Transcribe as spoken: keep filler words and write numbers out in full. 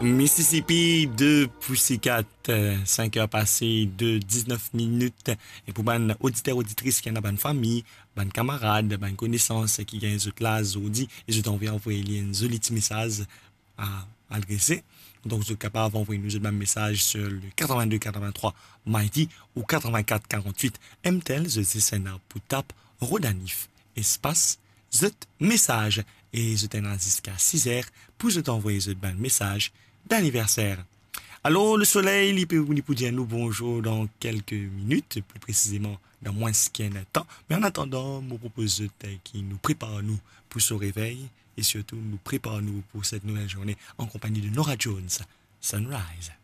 Mississippi de Pussycat, cinq heures passées de dix-neuf minutes. Et pour ban auditeurs, auditrices qui ont une famille, ban camarades, ban connaissances qui gagnent ce classe, audi, et je t'envoie envoyer un joli petit message à adresser. Donc, vous êtes capable d'envoyer nous un message sur le quatre-vingt-deux quatre-vingt-trois Mighty ou quatre-vingt-quatre quarante-huit M T L, je dis c'est un pour tape, Rodanif, espace, zut message. Et je t'en jusqu'à six heures pour je t'envoyer ce ban message d'anniversaire. Alors, le soleil, il peut vous dire nous bonjour dans quelques minutes, plus précisément dans moins qu'un temps. Mais en attendant, je vous propose qui nous prépare nous pour ce réveil et surtout nous prépare nous pour cette nouvelle journée en compagnie de Nora Jones, Sunrise.